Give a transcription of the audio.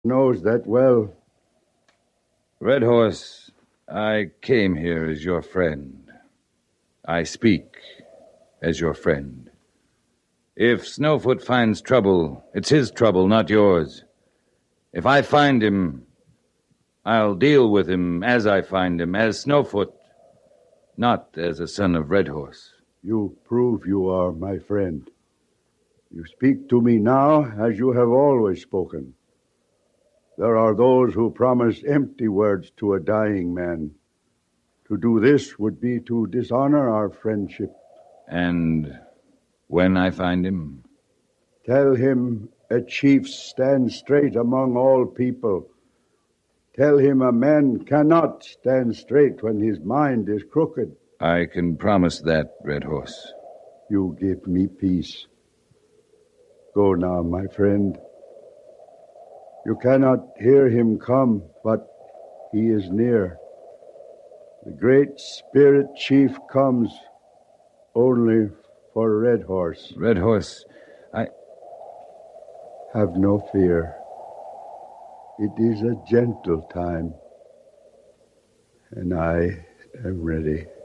knows that well. Red Horse, I came here as your friend. I speak as your friend. If Snowfoot finds trouble, it's his trouble, not yours. If I find him, I'll deal with him as I find him, as Snowfoot, not as a son of Red Horse. You prove you are my friend. You speak to me now as you have always spoken. There are those who promise empty words to a dying man. To do this would be to dishonor our friendship. And when I find him? Tell him a chief stands straight among all people. Tell him a man cannot stand straight when his mind is crooked. I can promise that, Red Horse. You give me peace. Go now, my friend. You cannot hear him come, but he is near. The great spirit chief comes only for Red Horse. Red Horse, Have no fear. It is a gentle time, and I am ready.